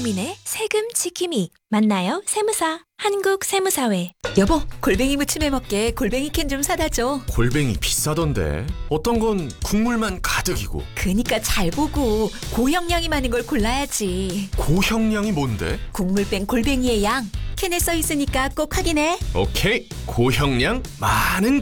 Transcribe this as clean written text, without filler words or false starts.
국민의 세금 지킴이. 만나요 세무사. 한국세무사회. 여보, 골뱅이 무침해 먹게 골뱅이 캔 좀 사다 줘. 골뱅이 비싸던데. 어떤 건 국물만 가득이고. 그니까 잘 보고 고형량이 많은 걸 골라야지. 고형량이 뭔데? 국물 뺀 골뱅이의 양. 캔에 써 있으니까 꼭 확인해. 오케이. 고형량 많은